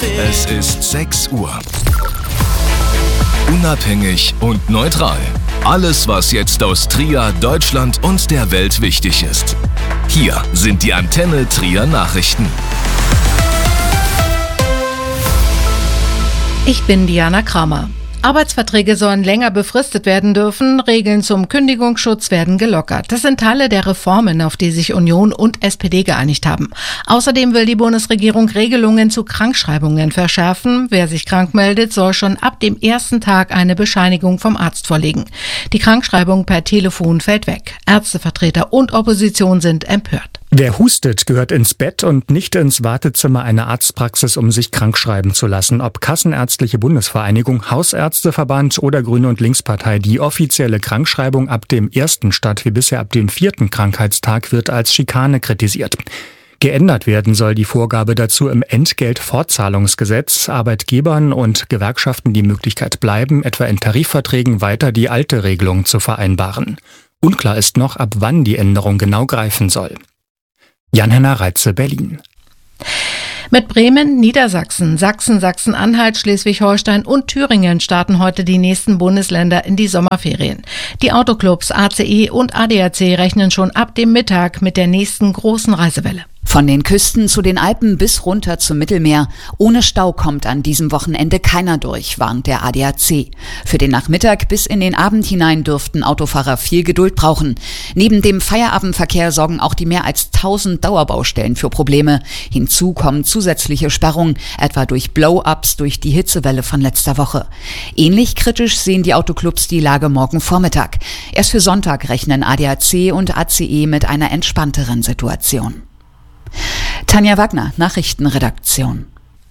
Es ist 6 Uhr. Unabhängig und neutral. Alles, was jetzt aus Trier, Deutschland und der Welt wichtig ist. Hier sind die Antenne Trier Nachrichten. Ich bin Diana Kramer. Arbeitsverträge sollen länger befristet werden dürfen, Regeln zum Kündigungsschutz werden gelockert. Das sind Teile der Reformen, auf die sich Union und SPD geeinigt haben. Außerdem will die Bundesregierung Regelungen zu Krankschreibungen verschärfen. Wer sich krank meldet, soll schon ab dem ersten Tag eine Bescheinigung vom Arzt vorlegen. Die Krankschreibung per Telefon fällt weg. Ärztevertreter und Opposition sind empört. Wer hustet, gehört ins Bett und nicht ins Wartezimmer einer Arztpraxis, um sich krankschreiben zu lassen. Ob Kassenärztliche Bundesvereinigung, Hausärzteverband oder Grüne und Linkspartei, die offizielle Krankschreibung ab dem ersten statt wie bisher ab dem 4. Krankheitstag wird als Schikane kritisiert. Geändert werden soll die Vorgabe dazu im Entgeltfortzahlungsgesetz. Arbeitgebern und Gewerkschaften die Möglichkeit bleiben, etwa in Tarifverträgen weiter die alte Regelung zu vereinbaren. Unklar ist noch, ab wann die Änderung genau greifen soll. Jan-Henner Reitze, Berlin. Mit Bremen, Niedersachsen, Sachsen, Sachsen-Anhalt, Schleswig-Holstein und Thüringen starten heute die nächsten Bundesländer in die Sommerferien. Die Autoclubs ACE und ADAC rechnen schon ab dem Mittag mit der nächsten großen Reisewelle. Von den Küsten zu den Alpen bis runter zum Mittelmeer. Ohne Stau kommt an diesem Wochenende keiner durch, warnt der ADAC. Für den Nachmittag bis in den Abend hinein dürften Autofahrer viel Geduld brauchen. Neben dem Feierabendverkehr sorgen auch die mehr als 1000 Dauerbaustellen für Probleme. Hinzu kommen zusätzliche Sperrungen, etwa durch Blow-ups durch die Hitzewelle von letzter Woche. Ähnlich kritisch sehen die Autoclubs die Lage morgen Vormittag. Erst für Sonntag rechnen ADAC und ACE mit einer entspannteren Situation. Tanja Wagner, Nachrichtenredaktion.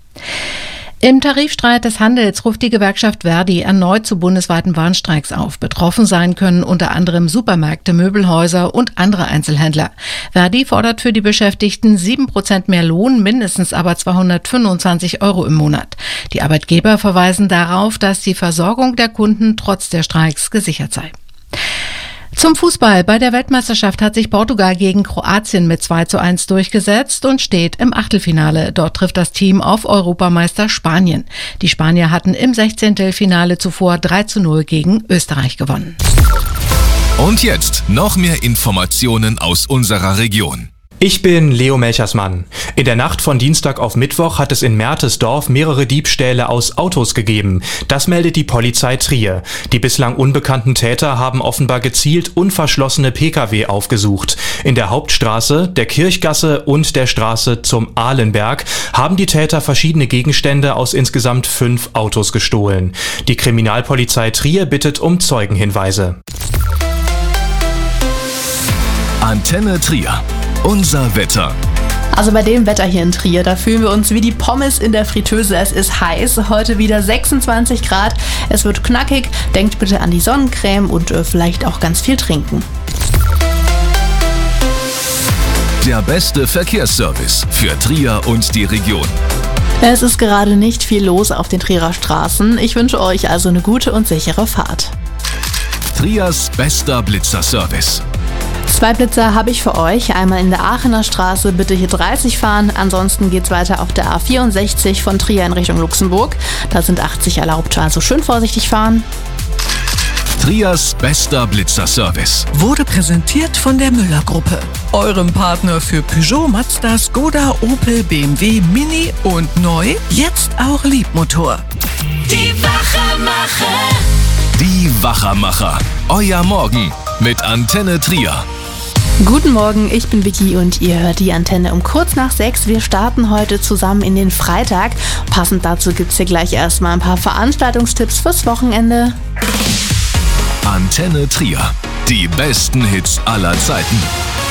Im Tarifstreit des Handels ruft die Gewerkschaft Verdi erneut zu bundesweiten Warnstreiks auf. Betroffen sein können unter anderem Supermärkte, Möbelhäuser und andere Einzelhändler. Verdi fordert für die Beschäftigten 7% mehr Lohn, mindestens aber 225 € im Monat. Die Arbeitgeber verweisen darauf, dass die Versorgung der Kunden trotz der Streiks gesichert sei. Zum Fußball. Bei der Weltmeisterschaft hat sich Portugal gegen Kroatien mit 2:1 durchgesetzt und steht im Achtelfinale. Dort trifft das Team auf Europameister Spanien. Die Spanier hatten im 16. Finale zuvor 3:0 gegen Österreich gewonnen. Und jetzt noch mehr Informationen aus unserer Region. Ich bin Leo Melchersmann. In der Nacht von Dienstag auf Mittwoch hat es in Mertesdorf mehrere Diebstähle aus Autos gegeben. Das meldet die Polizei Trier. Die bislang unbekannten Täter haben offenbar gezielt unverschlossene Pkw aufgesucht. In der Hauptstraße, der Kirchgasse und der Straße zum Ahlenberg haben die Täter verschiedene Gegenstände aus insgesamt 5 Autos gestohlen. Die Kriminalpolizei Trier bittet um Zeugenhinweise. Antenne Trier. Unser Wetter. Also bei dem Wetter hier in Trier, da fühlen wir uns wie die Pommes in der Fritteuse. Es ist heiß, heute wieder 26 Grad. Es wird knackig. Denkt bitte an die Sonnencreme und vielleicht auch ganz viel trinken. Der beste Verkehrsservice für Trier und die Region. Es ist gerade nicht viel los auf den Trierer Straßen. Ich wünsche euch also eine gute und sichere Fahrt. Triers bester Blitzerservice. 2 Blitzer habe ich für euch. Einmal in der Aachener Straße, bitte hier 30 fahren. Ansonsten geht's weiter auf der A64 von Trier in Richtung Luxemburg. Da sind 80 erlaubt, also schön vorsichtig fahren. Triers bester Blitzerservice wurde präsentiert von der Müller-Gruppe, eurem Partner für Peugeot, Mazda, Skoda, Opel, BMW, Mini und neu, jetzt auch Liebmotor. Die Wachermacher. Die Wachermacher. Euer Morgen mit Antenne Trier. Guten Morgen, ich bin Vicky und ihr hört die Antenne um kurz nach 6. Wir starten heute zusammen in den Freitag. Passend dazu gibt's hier gleich erstmal ein paar Veranstaltungstipps fürs Wochenende. Antenne Trier. Die besten Hits aller Zeiten.